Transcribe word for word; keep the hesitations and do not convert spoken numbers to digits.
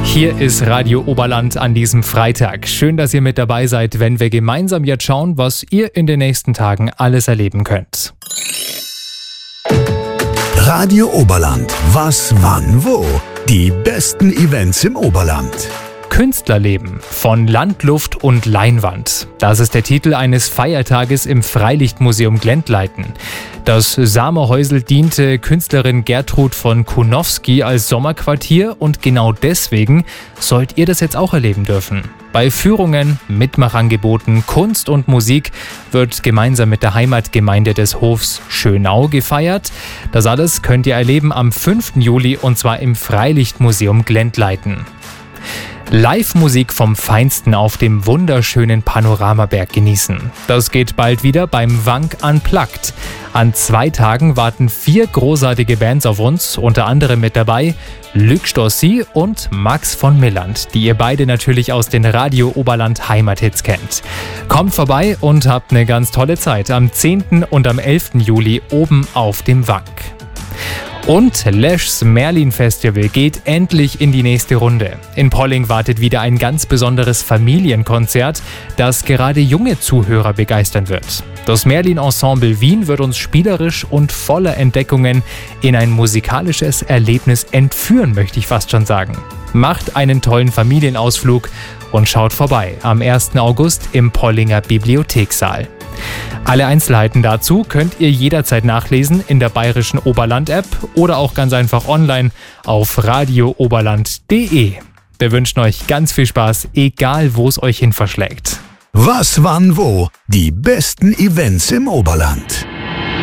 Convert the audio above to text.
Hier ist Radio Oberland an diesem Freitag. Schön, dass ihr mit dabei seid, wenn wir gemeinsam jetzt schauen, was ihr in den nächsten Tagen alles erleben könnt. Radio Oberland. Was, wann, wo? Die besten Events im Oberland. Künstlerleben von Land, Luft und Leinwand. Das ist der Titel eines Feiertages im Freilichtmuseum Glendleiten. Das Samerhäusl diente Künstlerin Gertrud von Kunowski als Sommerquartier und genau deswegen sollt ihr das jetzt auch erleben dürfen. Bei Führungen, Mitmachangeboten, Kunst und Musik wird gemeinsam mit der Heimatgemeinde des Hofs Schönau gefeiert. Das alles könnt ihr erleben am fünften Juli und zwar im Freilichtmuseum Glendleiten. Live-Musik vom Feinsten auf dem wunderschönen Panoramaberg genießen. Das geht bald wieder beim Wank Unplugged. An zwei Tagen warten vier großartige Bands auf uns, unter anderem mit dabei Luc Stossi und Max von Milland, die ihr beide natürlich aus den Radio Oberland Heimathits kennt. Kommt vorbei und habt eine ganz tolle Zeit am zehnten und am elften Juli oben auf dem Wank. Und Lesch's Merlin Festival geht endlich in die nächste Runde. In Polling wartet wieder ein ganz besonderes Familienkonzert, das gerade junge Zuhörer begeistern wird. Das Merlin Ensemble Wien wird uns spielerisch und voller Entdeckungen in ein musikalisches Erlebnis entführen, möchte ich fast schon sagen. Macht einen tollen Familienausflug und schaut vorbei am ersten August im Pollinger Bibliothekssaal. Alle Einzelheiten dazu könnt ihr jederzeit nachlesen in der Bayerischen Oberland-App oder auch ganz einfach online auf radio oberland punkt de. Wir wünschen euch ganz viel Spaß, egal wo es euch hin verschlägt. Was, wann, wo? Die besten Events im Oberland.